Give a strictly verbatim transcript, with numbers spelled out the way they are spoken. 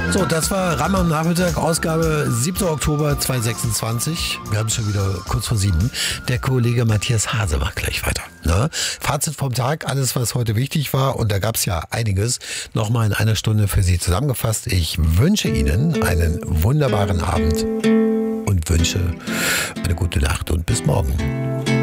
So, das war Ram am Nachmittag, Ausgabe siebter Oktober zweitausendsechsundzwanzig. Wir haben es schon wieder kurz vor sieben. Der Kollege Matthias Hase macht gleich weiter. Ne? Fazit vom Tag, alles, was heute wichtig war. Und da gab es ja einiges. Nochmal in einer Stunde für Sie zusammengefasst. Ich wünsche Ihnen einen wunderbaren Abend und wünsche eine gute Nacht und bis morgen.